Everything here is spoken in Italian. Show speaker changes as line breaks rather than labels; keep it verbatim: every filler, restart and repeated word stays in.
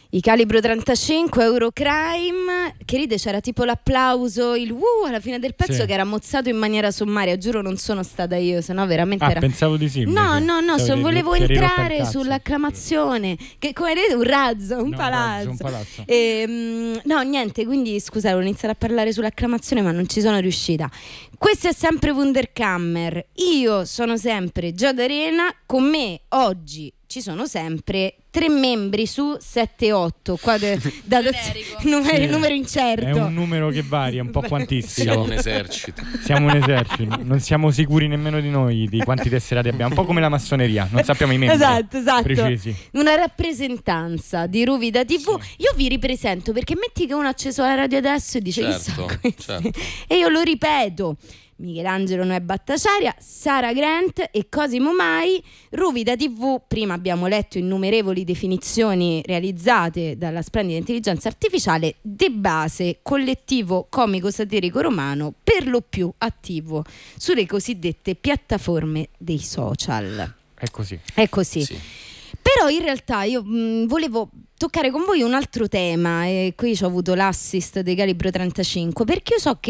I Calibro trentacinque, Eurocrime, che ride, c'era tipo l'applauso, il uh alla fine del pezzo, sì, che era mozzato in maniera sommaria. Giuro non sono stata io, sennò veramente
ah,
era...
pensavo di sì.
No, no, no, so, volevo entrare
cazzo,
sull'acclamazione, che come vedete un razzo, un
no,
palazzo.
Un palazzo.
E, um, no, niente, quindi scusate, ho iniziato a parlare sull'acclamazione ma non ci sono riuscita. Questo è sempre Wunderkammer. Io sono sempre Giada Arena, con me oggi ci sono sempre tre membri su sette otto. Qua de, da, da, numero, sì, numero incerto.
È un numero che varia un po' quantissimo.
Siamo un esercito.
Siamo un esercito. Non siamo sicuri nemmeno di noi di quanti tesserati abbiamo. Un po' come la massoneria, non sappiamo i membri.
Esatto, esatto.
Precisi.
Una rappresentanza di Ruvida tivù. Sì. Io vi ripresento, perché metti che uno ha acceso la radio adesso e dice
certo, certo.
E io lo ripeto. Michelangelo Noè Battaciaria, Sara Grant e Cosimo Mai. Ruvida tivù, prima abbiamo letto innumerevoli definizioni realizzate dalla splendida intelligenza artificiale, de base collettivo comico satirico romano, per lo più attivo sulle cosiddette piattaforme dei social.
È così.
È così.
Sì.
Però in realtà io mh, volevo toccare con voi un altro tema, e qui ho avuto l'assist dei Calibro trentacinque, perché io so che